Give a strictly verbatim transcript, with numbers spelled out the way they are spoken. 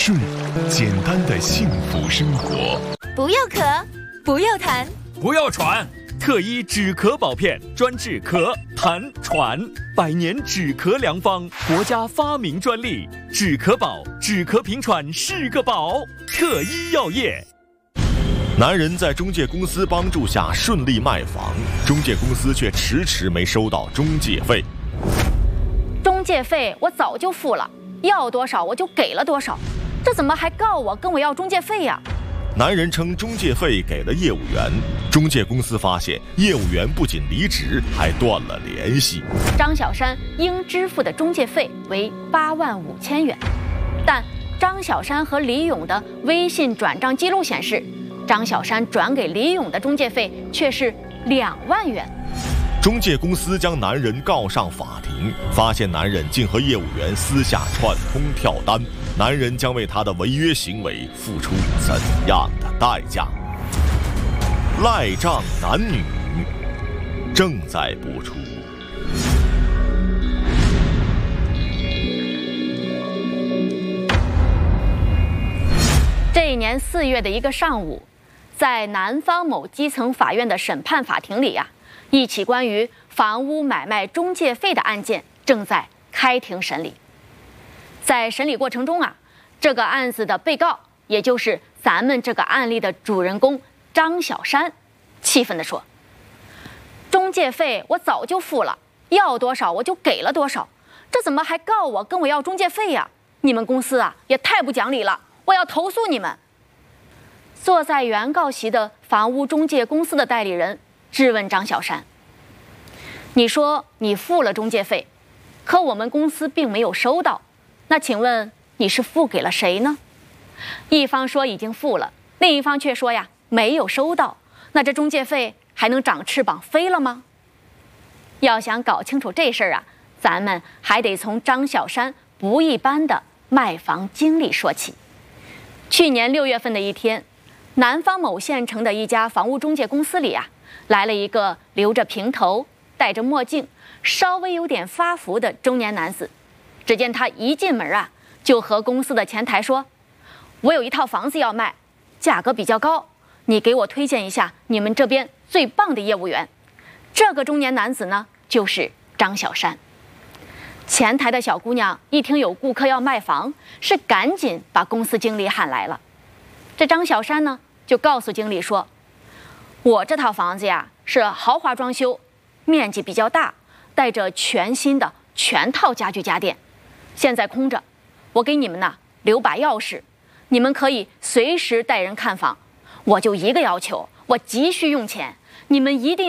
顺，简单的幸福生活。 不要咳，不要痰， 不要喘，特医止咳宝片，专治咳、痰、喘，百年止咳良方，国家发明专利，止咳宝，止咳平喘是个宝。特医药业。 男人在中介公司帮助下顺利卖房，中介公司却迟迟没收到中介费。 中介费我早就付了，要多少我就给了多少，这怎么还告我跟我要中介费呀？ 男人称中介费给了业务员，中介公司发现业务员不仅离职，还断了联系。 张小山应支付的中介费为八万五千元，但张小山和李勇的微信转账记录显示，张小山转给李勇的中介费却是两万元。 中介公司将男人告上法庭，发现男人竟和业务员私下串通跳单，男人将为他的违约行为付出怎样的代价？赖账男女正在播出。 这一年四月的一个上午，在南方某基层法院的审判法庭里呀、啊，一起关于房屋买卖中介费的案件正在开庭审理。在审理过程中啊，这个案子的被告，也就是咱们这个案例的主人公张小山，气愤地说：“中介费我早就付了，要多少我就给了多少，这怎么还告我跟我要中介费呀？你们公司啊也太不讲理了，我要投诉你们。”坐在原告席的房屋中介公司的代理人质问张小山：“你说你付了中介费，可我们公司并没有收到，那请问你是付给了谁呢？”一方说已经付了，另一方却说呀没有收到，那这中介费还能长翅膀飞了吗？要想搞清楚这事儿啊，咱们还得从张小山不一般的卖房经历说起。去年六月份的一天，南方某县城的一家房屋中介公司里啊，来了一个留着平头、戴着墨镜、稍微有点发福的中年男子。只见他一进门啊，就和公司的前台说：“我有一套房子要卖，价格比较高，你给我推荐一下你们这边最棒的业务员。”这个中年男子呢，就是张小山。前台的小姑娘一听有顾客要卖房，是赶紧把公司经理喊来了。这张小山呢，就告诉经理说：“我这套房子呀是豪华装修，面积比较大，带着全新的全套家具家电，现在空着，我给你们呢留把钥匙，你们可以随时带人看房。我就一个要求，我急需用钱，你们一定要